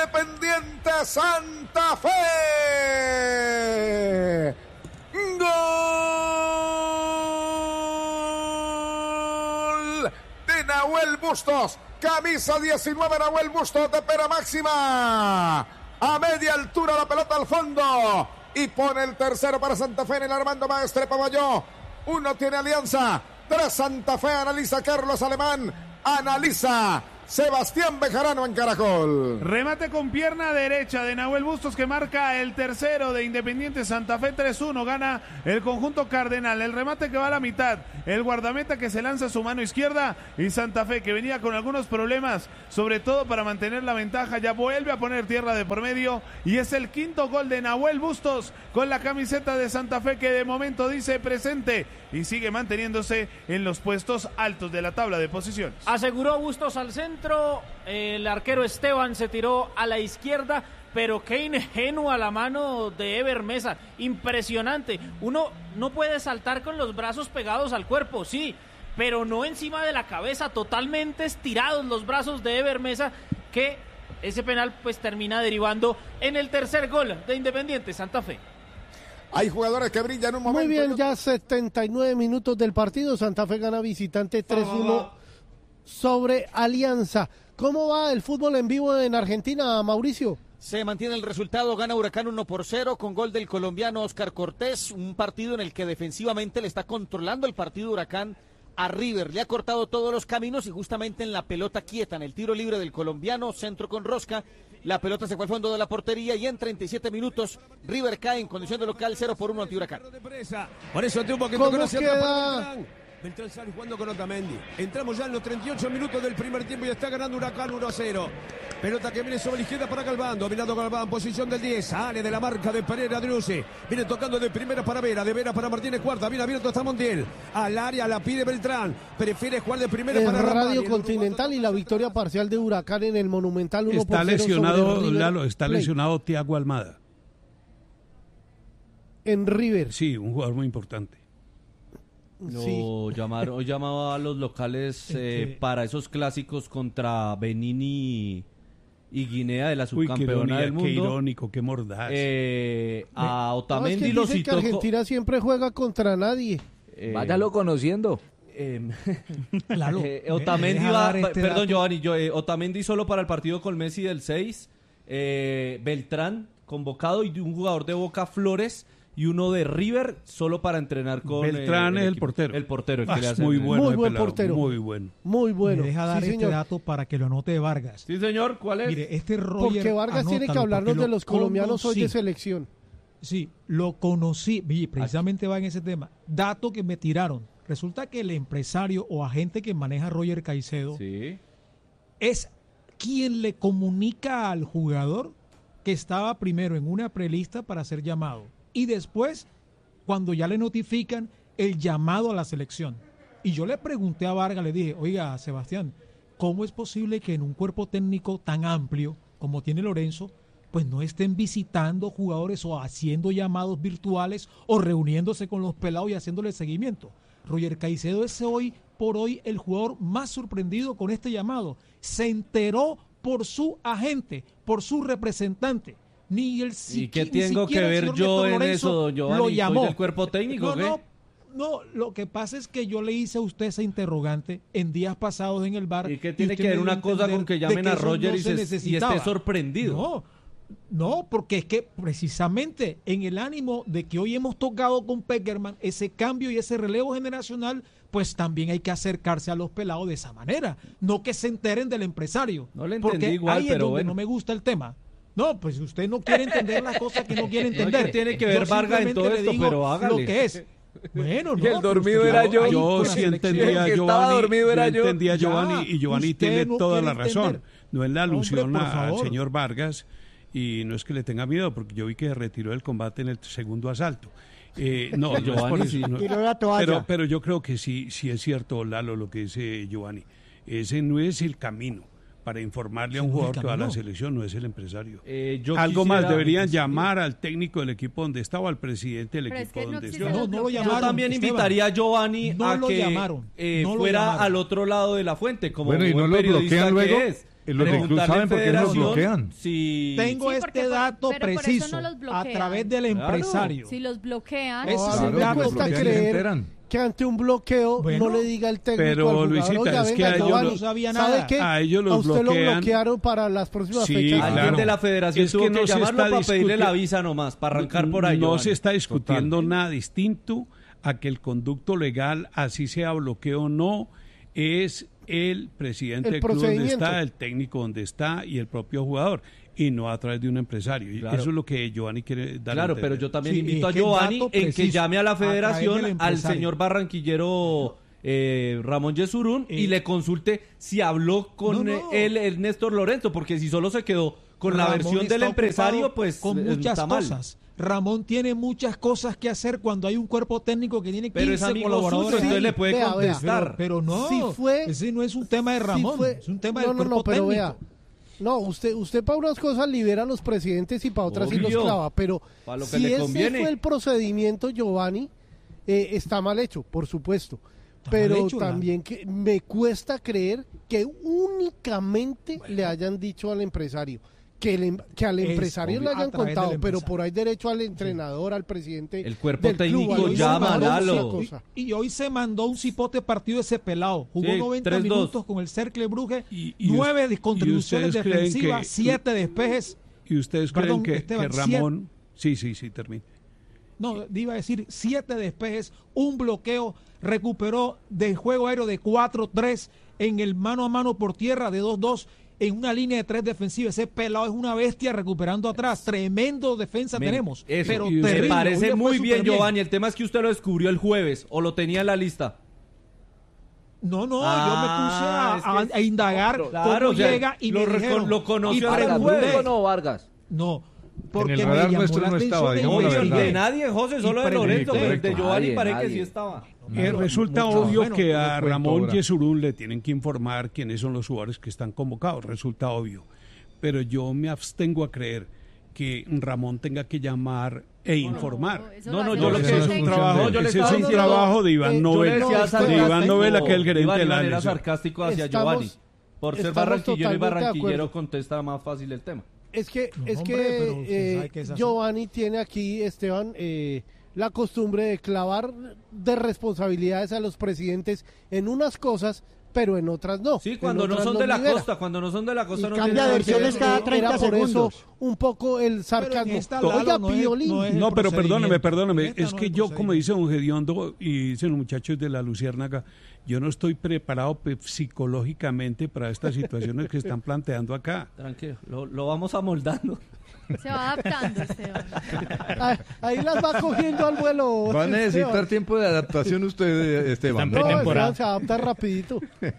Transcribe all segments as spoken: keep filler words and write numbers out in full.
Independiente Santa Fe. Gol de Nahuel Bustos. Camisa diecinueve, Nahuel Bustos de pera máxima. A media altura la pelota al fondo. Y pone el tercero para Santa Fe en el Armando Maestre Pavalló. Uno tiene Alianza. Tres Santa Fe. Analiza Carlos Alemán. Analiza Sebastián Bejarano en Caracol. Remate con pierna derecha de Nahuel Bustos que marca el tercero de Independiente Santa Fe. Tres uno gana el conjunto cardenal. El remate que va a la mitad, el guardameta que se lanza a su mano izquierda, y Santa Fe que venía con algunos problemas, sobre todo para mantener la ventaja, ya vuelve a poner tierra de por medio, y es el quinto gol de Nahuel Bustos con la camiseta de Santa Fe, que de momento dice presente y sigue manteniéndose en los puestos altos de la tabla de posiciones. Aseguró Bustos al centro, el arquero Esteban se tiró a la izquierda, pero qué ingenua la mano de Ever Mesa, impresionante. Uno no puede saltar con los brazos pegados al cuerpo, sí, pero no encima de la cabeza, totalmente estirados los brazos de Ever Mesa, que ese penal pues termina derivando en el tercer gol de Independiente Santa Fe. Hay jugadores que brillan un momento. Muy bien, ya setenta y nueve minutos del partido. Santa Fe gana visitante tres uno sobre Alianza. ¿Cómo va el fútbol en vivo en Argentina, Mauricio? Se mantiene el resultado, gana Huracán uno por cero con gol del colombiano Oscar Cortés, un partido en el que defensivamente le está controlando el partido Huracán a River, le ha cortado todos los caminos y justamente en la pelota quieta, en el tiro libre del colombiano, centro con rosca, la pelota se fue al fondo de la portería y en treinta y siete minutos River cae en condición de local cero por uno ante Huracán. Por eso triunfo que ¿Cómo queda? Beltrán sale jugando con Otamendi. Entramos ya en los treinta y ocho minutos del primer tiempo y está ganando Huracán uno a cero. Pelota que viene sobre la izquierda para Galván. Dominando Galván, posición del diez. Sale de la marca de Pereira Driussi. Viene tocando de primera para Vera. De Vera para Martínez Cuarta. Bien abierto hasta Montiel. Al área la pide Beltrán. Prefiere jugar de primera es para Radio Rampani. Continental y la victoria parcial de Huracán en el Monumental uno está por cero lesionado, sobre Lalo, está Plate. lesionado Thiago Almada. En River. Sí, un jugador muy importante. Lo Sí. llamaron, hoy llamaba a los locales eh, para esos clásicos contra Benín y, y Guinea de la Uy, qué subcampeona ironía, del mundo. qué irónico, qué mordaz. Eh, a No, Otamendi es que lo dicen que citó. Argentina siempre juega contra nadie. eh, Váyalo conociendo. eh, Claro, eh, me- Otamendi me deja va, dar este perdón dato. Giovanni, yo, eh, Otamendi solo para el partido con Messi del seis, eh, Beltrán convocado y un jugador de Boca, Flores, y uno de River solo para entrenar con Beltrán eh, es el equipo. portero. El portero, el que Ah, le es hace muy el- bueno, Muy el buen pelado, portero. muy bueno. Muy bueno. Me deja dar Sí, este señor. dato para que lo anote Vargas. Sí, señor, ¿cuál es? Mire, este Roger, Porque Vargas tiene que anótalo, hablarnos porque de lo los colombianos hoy de conocí. selección. Sí, lo conocí, y precisamente va en ese tema. Dato que me tiraron. Resulta que el empresario o agente que maneja a Roger Caicedo Sí. es quien le comunica al jugador que estaba primero en una prelista para ser llamado y después, cuando ya le notifican, el llamado a la selección. Y yo le pregunté a Vargas, le dije, oiga, Sebastián, ¿cómo es posible que en un cuerpo técnico tan amplio como tiene Lorenzo, pues no estén visitando jugadores o haciendo llamados virtuales o reuniéndose con los pelados y haciéndole seguimiento? Roger Caicedo es hoy por hoy el jugador más sorprendido con este llamado. Se enteró por su agente, por su representante. Ni el ¿Y qué tengo que ver yo en eso, don Giovanni? Lo ¿Soy llamó. del cuerpo técnico, No, qué? no, no, lo que pasa es que yo le hice a usted esa interrogante en días pasados en el bar. ¿Y qué tiene usted que me ver dio una cosa entender con que de llamen a eso Roger no y se se- y necesitaba? esté sorprendido? No, no, porque es que precisamente en el ánimo de que hoy hemos tocado con Peckerman, ese cambio y ese relevo generacional, pues también hay que acercarse a los pelados de esa manera, no que se enteren del empresario. No le entendí porque igual, ahí es pero donde bueno. no me gusta el tema. No, pues usted no quiere entender las cosas que no quiere entender. ¿qué tiene que ver Yo Vargas en simplemente todo le esto? digo Pero hágale. lo que es. Bueno, Y no, el pero dormido usted- era yo. ahí Yo con la sí selección. entendía El a que estaba Giovanni, dormido yo era yo. entendía a Ya, Giovanni y Giovanni usted tiene no toda quiere la razón. entender. No es la Hombre, alusión por a- al favor. señor Vargas y no es que le tenga miedo porque yo vi que se retiró del combate en el segundo asalto. Eh, no, no es Giovanni por eso, sí. no. Tiró la toalla. pero, pero yo creo que sí, sí es cierto, Lalo, lo que dice Giovanni. Ese no es el camino para informarle a un Sí, no es el jugador que va a la camino. selección, no es el empresario. Eh, yo Algo quisiera- más, deberían llamar al técnico del equipo donde estaba, al presidente del Pero es equipo que no donde existe estaba. No, no lo Yo llamaron. Yo también Esteban. invitaría a Giovanni No a lo que llamaron, eh, no lo fuera llamaron. al otro lado de la fuente, como Bueno, ¿y buen no lo periodista bloquean que luego? es. Los del club saben por qué no los bloquean. Si... Tengo Sí, este porque por- dato pero por eso preciso no los a bloquean. través del Claro. empresario. Si los bloquean, Ese No, es a el mí me dato cuesta preciso. creer que ante un bloqueo Bueno, no le diga el técnico pero, al jugador, Luisita, oiga, es que venga, a ellos Giovanni, no sabía ¿sabe nada. qué? A ellos los A usted bloquean. lo bloquearon para las próximas Sí, fechas. claro. Alguien de la federación Es tuvo que que, no se llamarlo está para pedirle la discuti- visa nomás, para arrancar por ahí. No Giovanni. se está discutiendo Total. nada distinto a que el conducto legal, así sea bloqueo o no, es el presidente El del club donde procedimiento. está, el técnico donde está y el propio jugador, y no a través de un empresario. Y Claro. Eso es lo que Giovanni quiere dar. Claro, a pero entender. yo también Sí, invito a es que el Giovanni dato en que preciso, llame a la a través federación, del al empresario. señor barranquillero eh, Ramón Yesurún, Eh, y le consulte si habló con no, eh, no. él, el Néstor Lorenzo, porque si solo se quedó con la Ramón versión está del empresario, ocupado pues con eh, muchas está mal. cosas. Ramón tiene muchas cosas que hacer cuando hay un cuerpo técnico que tiene Pero es quince amigo colaboradores. suyo, entonces le puede Vea, vea. contestar. Pero no, Si fue- ese no es un tema de Ramón, Sí fue- es un tema no, del no, cuerpo no, pero técnico. vea, no, usted, usted para unas cosas libera a los presidentes y para otras sí Obvio. los clava, pero Pa' lo que si le ese conviene. fue el procedimiento, Giovanni, eh, está mal hecho, por supuesto. Está Pero mal hecho, la- también que me cuesta creer que únicamente le hayan dicho al empresario, que, el em- que al Es empresario obvio, le a hayan través del contado, pero empresario. por ahí derecho al entrenador, al presidente. El cuerpo del club, técnico al llama, jugador, Lalo. otra Y, cosa. y hoy se mandó un cipote partido ese pelado. Jugó Sí, noventa tres dos. minutos con el Cercle Brugge, Y- y nueve us- de y contribuciones ustedes creen defensivas, que- siete despejes. ¿Y ustedes Perdón, creen que, Esteban, que Ramón... Sí, sí, sí, termine. No, iba a decir siete despejes, un bloqueo, recuperó del juego aéreo de cuatro tres en el mano a mano por tierra de dos dos en una línea de tres defensiva. Ese pelado es una bestia recuperando atrás. Tremendo defensa Men, tenemos. eso, pero y usted- me terrible, hoy parece le fue muy bien, súper Giovanni. El tema es que usted lo descubrió el jueves o lo tenía en la lista. No, no, Ah, yo me puse a, es que- a- a indagar Claro, cómo o sea, llega y lo me reco- dijeron, lo conoció y hasta el pregunté. jueves. no, Vargas. No, porque el me radar llamó nuestro la no atención estaba, e digamos la Obvio, investigué. de nadie, José, Y solo de pregunté. Lorenzo, pero el de Giovanni Nadie, parece que nadie. sí estaba. Eh, resulta mucho. obvio Bueno, que no a cuento Ramón ahora. Yesurún le tienen que informar quiénes son los jugadores que están convocados, resulta obvio. Pero yo me abstengo a creer que Ramón tenga que llamar e informar. eso No, lo no, hace yo el lo Esa que no es es un función trabajo, de yo él. le ese estaba es un diciendo- trabajo de Iván eh, Yo le Novel, decía No, de sarcástico, Iván Novela, que es el gerente iba de de la manera Nación. sarcástico hacia Estamos- Giovanni. Por ser estamos barranquillero y totalmente de barranquillero acuerdo. contesta más fácil el tema. Es que, No, es hombre, que, pero usted eh, sabe que es así. Giovanni tiene aquí, Esteban, eh, la costumbre de clavar de responsabilidades a los presidentes en unas cosas, pero en otras no. Sí, En cuando no otras son los de la libera. costa, cuando no son de la costa Y no cambia tienen de por qué- versiones cada treinta Era por segundos. eso un poco el sarcasmo. en esta, Oiga, Lalo, no es- Piolín. no es el No, pero perdóneme, procedimiento. perdóneme. Esta Es no que el yo, como procedimiento. dice un Gediondo y dicen los muchachos de la Luciérnaga, yo no estoy preparado pe- psicológicamente para estas situaciones que están planteando acá. Tranquilo, lo, lo vamos amoldando. Se va adaptando, Esteban. Ah, ahí las va cogiendo al vuelo. Va a necesitar Esteban. tiempo de adaptación usted, Esteban. No, Esteban se adapta rapidito.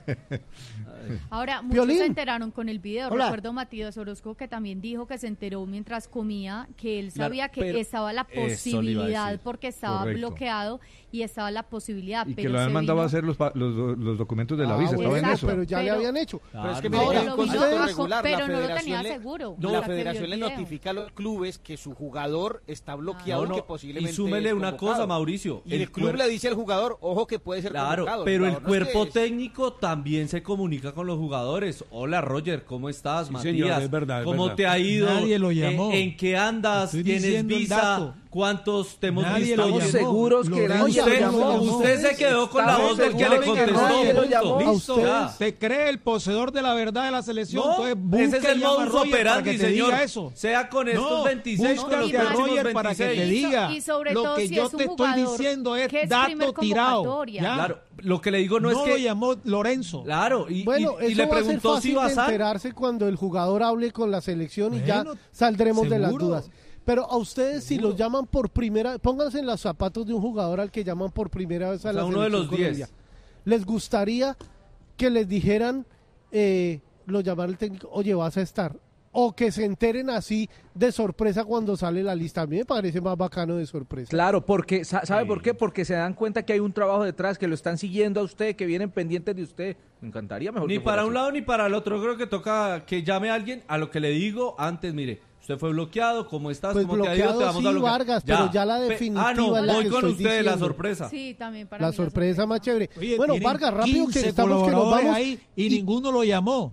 Ahora, muchos Piolín. se enteraron con el video. Hola. Recuerdo Matías Orozco que también dijo que se enteró mientras comía que él Claro, sabía que pero estaba la eso le iba a posibilidad decir. porque estaba Correcto. bloqueado y estaba la posibilidad. Y que pero lo habían se mandado a vino- hacer los, pa- los, los documentos de la Ah, visa. bueno, Estaba en exacto, eso. pero ya le Pero- habían hecho. Pero es que Claro. mire, Ahora hay lo un vino concepto a- regular. pero la no lo tenía federación le- seguro. La hasta que federación vio le el video. notifica a los clubes que su jugador está bloqueado No, no, y que posiblemente y súmele es una convocado. cosa, Mauricio. Y el, club cuer- le dice al jugador, ojo que puede ser Claro, convocado. pero el jugador no es que cuerpo es- técnico también se comunica con los jugadores. Hola, Roger, ¿cómo estás? Sí, Matías, señor, es verdad, es ¿cómo verdad. te ha ido? Nadie lo llamó. ¿En, en qué andas? Estoy ¿Tienes diciendo el visa? dato. ¿Cuántos te hemos Nadie visto? lo Estamos llamó. seguros que Lorenzo nadie Usted, lo llamó. usted se quedó con la Estamos voz del que le seguros que contestó. nadie lo punto. llamó. A Listo, ustedes. ya. Se cree el poseedor de la verdad de la selección. No, Entonces, ese es busque el y llama a modus Roger para operandi, que te señor. diga eso. Sea con estos No, veintiséis, con los búscate a próximos Roger para que te veintiséis. diga. Y sobre Lo todo que si yo es un te estoy jugador diciendo es que es dato primer tirado. convocatoria. ¿ya? Claro, lo que le digo no, No, es lo que... llamó Lorenzo. Claro, y, Bueno, y- y eso le va a ser preguntó si fácil iba a de estar. enterarse cuando el jugador hable con la selección y ya Bueno, saldremos de las seguro. dudas. Pero a ustedes si los llaman por primera, pónganse en los zapatos de un jugador al que llaman por primera vez a O la sea, uno de selección los Colombia. diez. ¿Les gustaría que les dijeran, eh, lo llamara el técnico, oye, vas a estar? O que se enteren así de sorpresa cuando sale la lista. A mí me parece más bacano de sorpresa. Claro, porque sa- ¿sabe Sí. por qué? Porque se dan cuenta que hay un trabajo detrás, que lo están siguiendo a usted, que vienen pendientes de usted. Me encantaría mejor Ni que fuera para un así. lado ni para el otro. Creo que toca que llame a alguien a lo que le digo antes. Mire, usted fue bloqueado. ¿Cómo estás? Pues ¿Cómo te ha ido? bloqueado Te vamos sí, a bloquear. Vargas, pero ya la Pe- definitiva Ah, no, es la voy que con estoy ustedes, la diciendo. sorpresa. Sí, también para La mí sorpresa más chévere. Oye, bueno, tienen Vargas, rápido que quince estamos que nos colaboradores vamos. ahí y, y- ninguno lo llamó.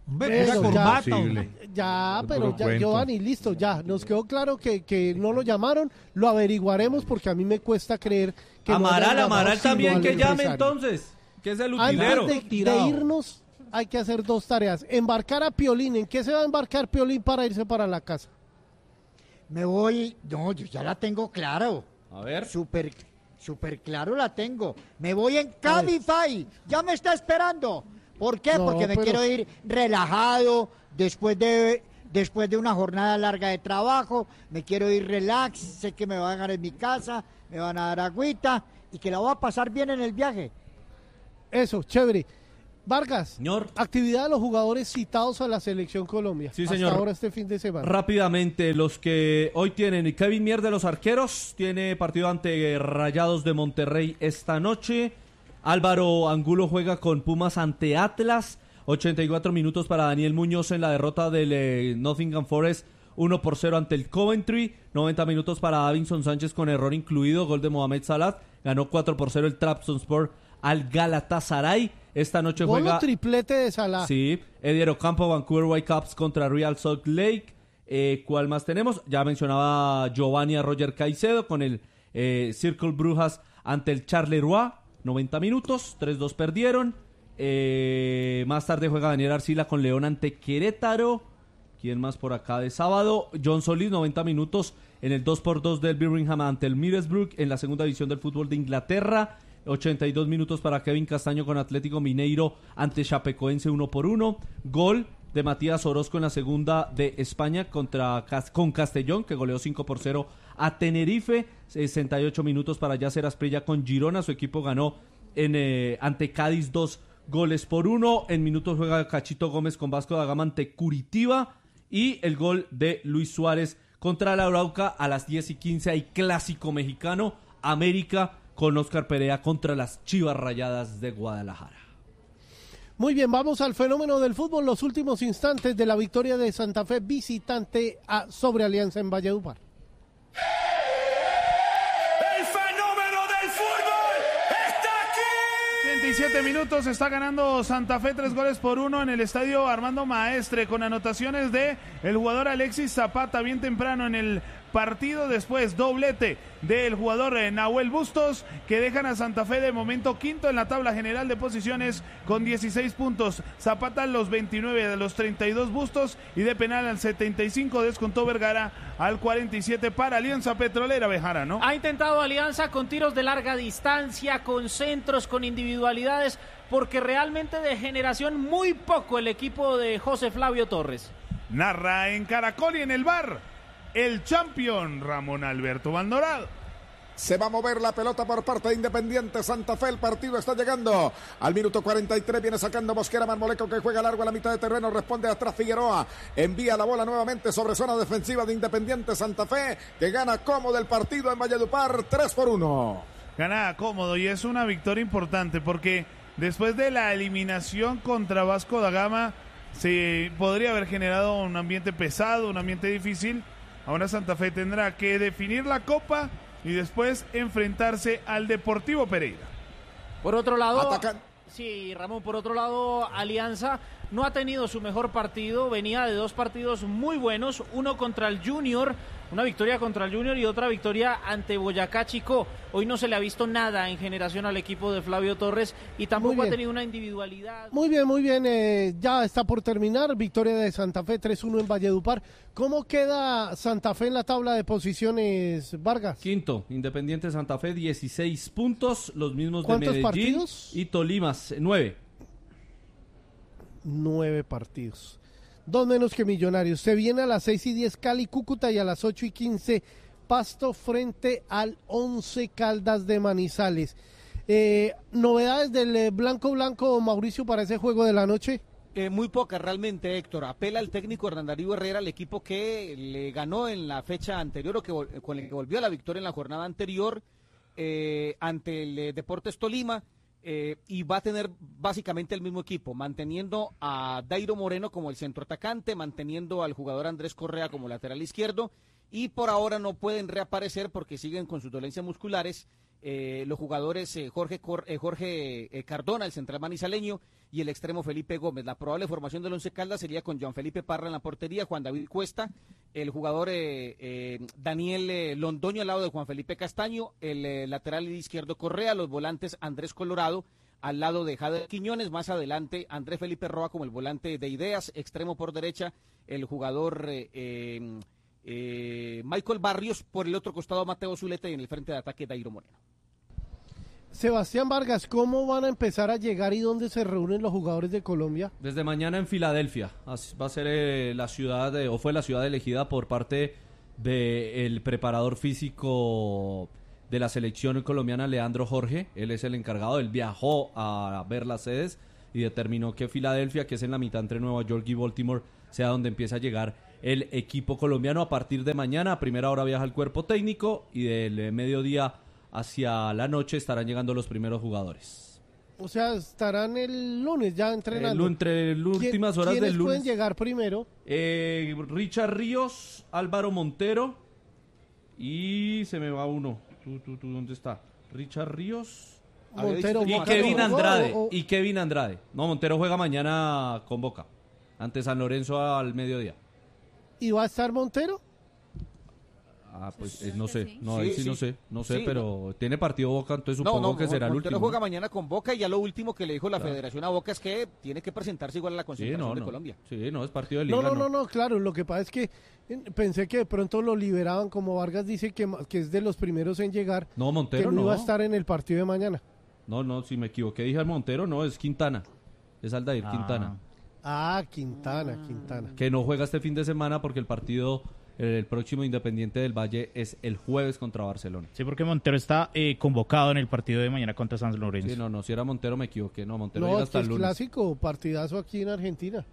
Pero corbata, ya, hombre. ya, Es pero puro ya, cuento. Giovanni, listo, ya. Nos quedó claro que, que no lo llamaron, lo averiguaremos porque a mí me cuesta creer que no Amaral, hayan llamado Amaral sino también al que llame empresario. entonces, que es el utilero. Antes de, de Tirado. irnos, hay que hacer dos tareas. Embarcar a Piolín. ¿En qué se va a embarcar Piolín para irse para la casa? Me voy, no, yo ya la tengo claro. A ver. Súper, súper claro la tengo. Me voy en Cabify. Ya me está esperando. ¿Por qué? No, Porque me pero- quiero ir relajado después de después de una jornada larga de trabajo. Me quiero ir relax. Sé que me van a dar en mi casa, me van a dar agüita y que la voy a pasar bien en el viaje. Eso, chévere. Vargas, Señor. actividad de los jugadores citados a la Selección Colombia. Sí, Hasta señor. ahora este fin de semana. Rápidamente, los que hoy tienen Kevin Mier de los arqueros, tiene partido ante Rayados de Monterrey esta noche. Álvaro Angulo juega con Pumas ante Atlas. ochenta y cuatro minutos para Daniel Muñoz en la derrota del eh, Nottingham Forest uno por cero ante el Coventry. noventa minutos para Davinson Sánchez con error incluido, gol de Mohamed Salah. Ganó cuatro por cero el Trabzonspor al Galatasaray. Esta noche Gol o juega... triplete de Salah. Sí, Eddie Ocampo, Vancouver Whitecaps contra Real Salt Lake. Eh, ¿Cuál más tenemos? Ya mencionaba Giovanni a Roger Caicedo con el eh, Circle Brujas ante el Charleroi. noventa minutos, tres dos perdieron. Eh, más tarde juega Daniel Arcila con León ante Querétaro. ¿Quién más por acá de sábado? John Solís, noventa minutos en el dos por dos del Birmingham ante el Middlesbrough en la segunda división del fútbol de Inglaterra. ochenta y dos minutos para Kevin Castaño con Atlético Mineiro ante Chapecoense uno por uno. Gol de Matías Orozco en la segunda de España contra con Castellón, que goleó cinco por cero a Tenerife. sesenta y ocho minutos para Yasser Asprilla con Girona. Su equipo ganó en, eh, ante Cádiz dos goles por uno. En minutos juega Cachito Gómez con Vasco da Gama ante Curitiba. Y el gol de Luis Suárez contra la Arauca a las diez y quince. Hay clásico mexicano, América con Oscar Perea contra las Chivas Rayadas de Guadalajara. Muy bien, vamos al fenómeno del fútbol. Los últimos instantes de la victoria de Santa Fe visitante a, sobre Alianza en Valledupar. El fenómeno del fútbol está aquí. treinta y siete minutos, está ganando Santa Fe tres goles por uno en el estadio Armando Maestre, con anotaciones de el jugador Alexis Zapata bien temprano en el partido. Después doblete del jugador eh, Nahuel Bustos, que dejan a Santa Fe de momento quinto en la tabla general de posiciones con dieciséis puntos. Zapata a los veintinueve de los treinta y dos Bustos, y de penal al setenta y cinco descontó Vergara al cuarenta y siete para Alianza Petrolera. Bejara, ¿no? Ha intentado Alianza con tiros de larga distancia, con centros, con individualidades, porque realmente de generación muy poco el equipo de José Flavio Torres. Narra en Caracol y en el bar el champion Ramón Alberto Maldonado. Se va a mover la pelota por parte de Independiente Santa Fe. El partido está llegando al minuto cuarenta y tres. Viene sacando Mosquera Marmoleco, que juega largo a la mitad de terreno. Responde atrás Figueroa. Envía la bola nuevamente sobre zona defensiva de Independiente Santa Fe, que gana cómodo el partido en Valledupar tres por uno. Gana cómodo y es una victoria importante porque después de la eliminación contra Vasco da Gama se podría haber generado un ambiente pesado, un ambiente difícil. Ahora Santa Fe tendrá que definir la Copa y después enfrentarse al Deportivo Pereira. Por otro lado, Atacan. sí, Ramón, por otro lado, Alianza no ha tenido su mejor partido, venía de dos partidos muy buenos, uno contra el Junior, una victoria contra el Junior y otra victoria ante Boyacá Chicó. Hoy no se le ha visto nada en generación al equipo de Flavio Torres y tampoco ha tenido una individualidad. Muy bien, muy bien, eh, ya está por terminar, victoria de Santa Fe tres uno en Valledupar. ¿Cómo queda Santa Fe en la tabla de posiciones, Vargas? Quinto, Independiente Santa Fe, dieciséis puntos, los mismos de ¿Cuántos Medellín partidos? y Tolima, nueve. Nueve partidos. Dos menos que Millonarios. Se viene a las seis y diez Cali, Cúcuta, y a las ocho y quince Pasto frente al Once Caldas de Manizales. Eh, ¿Novedades del eh, Blanco Blanco, Mauricio, para ese juego de la noche? Eh, muy pocas realmente, Héctor. Apela el técnico Hernán Darío Herrera, el equipo que le ganó en la fecha anterior o que vol- con el que volvió a la victoria en la jornada anterior eh, ante el eh, Deportes Tolima. Eh, y va a tener básicamente el mismo equipo, manteniendo a Dairo Moreno como el centroatacante, manteniendo al jugador Andrés Correa como lateral izquierdo, y por ahora no pueden reaparecer porque siguen con sus dolencias musculares eh, los jugadores eh, Jorge, Cor- eh, Jorge eh, Cardona, el central manizaleño, y el extremo Felipe Gómez. La probable formación del Once Caldas sería con Juan Felipe Parra en la portería, Juan David Cuesta, el jugador eh, eh, Daniel eh, Londoño al lado de Juan Felipe Castaño, el eh, lateral izquierdo Correa, los volantes Andrés Colorado al lado de Jader Quiñones, más adelante Andrés Felipe Roa como el volante de ideas, extremo por derecha el jugador eh, eh, eh, Michael Barrios, por el otro costado Mateo Zuleta y en el frente de ataque Dairo Moreno. Sebastián Vargas, ¿cómo van a empezar a llegar y dónde se reúnen los jugadores de Colombia? Desde mañana en Filadelfia. Así va a ser eh, la ciudad, de, o fue la ciudad elegida por parte del preparador físico de la selección colombiana, Leandro Jorge. Él es el encargado, él viajó a ver las sedes y determinó que Filadelfia, que es en la mitad entre Nueva York y Baltimore, sea donde empieza a llegar el equipo colombiano. A partir de mañana, a primera hora viaja el cuerpo técnico y del eh, mediodía hacia la noche estarán llegando los primeros jugadores. O sea, estarán el lunes ya entrenando. El, entre las últimas horas del lunes. ¿Quiénes pueden llegar primero? Eh, Richard Ríos, Álvaro Montero y se me va uno. ¿Tú, tú, tú, ¿dónde está? Richard Ríos. Montero, y Boca, Kevin no, Andrade. o- o- Y Kevin Andrade. No, Montero juega mañana con Boca. Ante San Lorenzo al mediodía. ¿Y va a estar Montero? Ah, pues eh, no sé, no, Sí, ahí sí, sí. no sé, no sé, Sí, pero tiene partido Boca, entonces No, supongo no, que será el Montero último. juega mañana con Boca y ya lo último que le dijo la Claro. Federación a Boca es que tiene que presentarse igual a la Sí, concentración no, de no. Colombia. Sí, no, es partido de liga. No, no, no, no, claro, lo que pasa es que eh, pensé que de pronto lo liberaban, como Vargas dice que, ma- que es de los primeros en llegar, No, Montero que no, no. iba a estar en el partido de mañana. No, no, si me equivoqué dije al Montero, no, es Quintana. Es Aldair Ah. Quintana. Ah, Quintana, Quintana. Que no juega este fin de semana porque el partido, eh, el próximo Independiente del Valle es el jueves contra Barcelona. Sí, porque Montero está eh, convocado en el partido de mañana contra San Lorenzo. Sí, no, no, si era Montero me equivoqué, no, Montero No, llega es hasta que el es lunes. clásico, partidazo aquí en Argentina.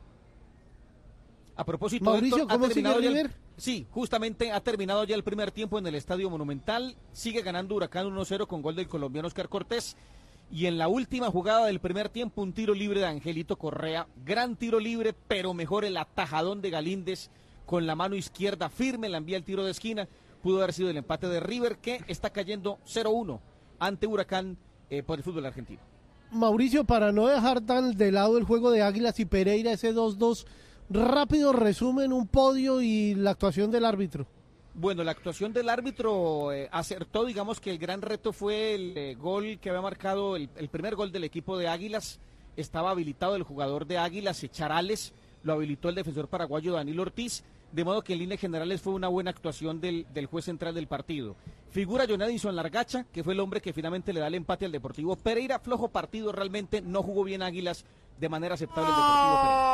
A propósito, Mauricio, Héctor, ¿ha ¿cómo sigue terminado ya el- River? Sí, justamente ha terminado ya el primer tiempo en el Estadio Monumental. Sigue ganando Huracán uno cero con gol del colombiano Oscar Cortés. Y en la última jugada del primer tiempo, un tiro libre de Angelito Correa. Gran tiro libre, pero mejor el atajadón de Galíndez con la mano izquierda firme. La envía el tiro de esquina. Pudo haber sido el empate de River, que está cayendo cero uno ante Huracán eh, por el fútbol argentino. Mauricio, para no dejar tan de lado el juego de Águilas y Pereira, ese dos dos, rápido resumen, un podio y la actuación del árbitro. Bueno, la actuación del árbitro eh, acertó, digamos que el gran reto fue el eh, gol que había marcado, el, el primer gol del equipo de Águilas. Estaba habilitado el jugador de Águilas, Charales, lo habilitó el defensor paraguayo Danilo Ortiz, de modo que en líneas generales fue una buena actuación del, del juez central del partido. Figura John Edison Largacha, que fue el hombre que finalmente le da el empate al Deportivo Pereira. Flojo partido realmente, no jugó bien Águilas, de manera aceptable el Deportivo Pereira.